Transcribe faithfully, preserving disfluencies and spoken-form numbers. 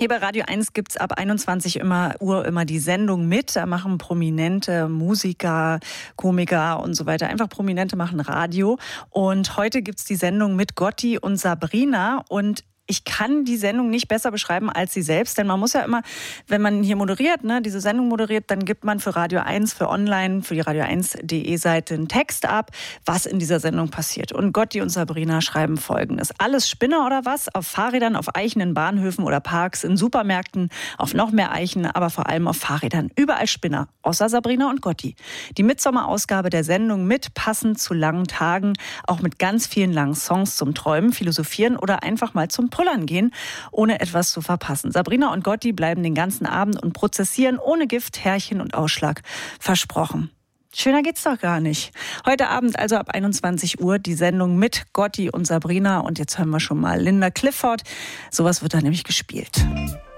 Hier bei Radio eins gibt es ab einundzwanzig Uhr immer die Sendung mit. Da machen prominente Musiker, Komiker und so weiter. Einfach Prominente machen Radio. Und heute gibt es die Sendung mit Gotti und Sabrina. Und ich kann die Sendung nicht besser beschreiben als sie selbst, denn man muss ja immer, wenn man hier moderiert, ne, diese Sendung moderiert, dann gibt man für Radio eins, für online, für die radio eins punkt de Seite einen Text ab, was in dieser Sendung passiert. Und Gotti und Sabrina schreiben Folgendes: Alles Spinner oder was? Auf Fahrrädern, auf Eichen in Bahnhöfen oder Parks, in Supermärkten, auf noch mehr Eichen, aber vor allem auf Fahrrädern. Überall Spinner, außer Sabrina und Gotti. Die Mitsommerausgabe der Sendung mit passend zu langen Tagen, auch mit ganz vielen langen Songs zum Träumen, Philosophieren oder einfach mal zum Pullern gehen, ohne etwas zu verpassen. Sabrina und Gotti bleiben den ganzen Abend und prozessieren ohne Gift, Härchen und Ausschlag. Versprochen. Schöner geht's doch gar nicht. Heute Abend also ab einundzwanzig Uhr die Sendung mit Gotti und Sabrina. Und jetzt hören wir schon mal Linda Clifford. Sowas wird da nämlich gespielt.